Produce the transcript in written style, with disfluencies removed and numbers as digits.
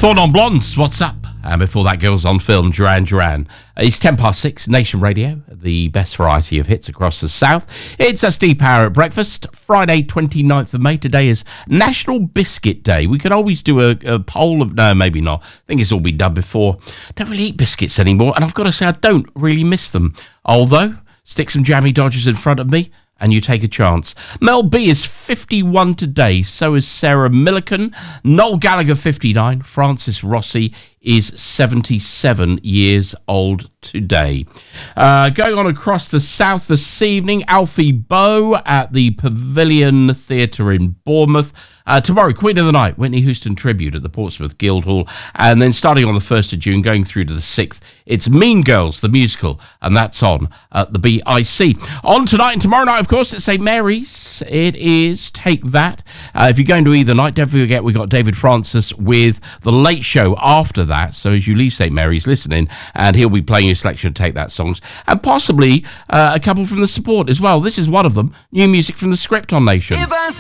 Four Non Blondes, what's up? And before that, Girls on Film, Duran Duran. It's 6:10, Nation Radio, the best variety of hits across the South. It's a Steve Power at breakfast, Friday, 29th of May. Today is National Biscuit Day. We could always do a poll of, no, maybe not. I think it's all been done before. Don't really eat biscuits anymore, and I've got to say, I don't really miss them. Although, stick some jammy Dodgers in front of me, and you take a chance. Mel B is 51 today, so is Sarah Millican. Noel Gallagher, 59. Francis Rossi is 77 years old today. Going on across the south this evening, Alfie Boe at the Pavilion Theatre in Bournemouth. Tomorrow, Queen of the Night, Whitney Houston tribute at the Portsmouth Guildhall. And then starting on the 1st of June, going through to the 6th, it's Mean Girls, the musical, and that's on at the BIC. On tonight and tomorrow night, of course, it's St. Mary's. It is Take That. If you're going to either night, don't forget we've got David Francis with The Late Show after that. So as you leave St. Mary's, listen in, and he'll be playing your selection of Take That songs, and possibly a couple from The Support as well. This is one of them, new music from The Script on Nation. If I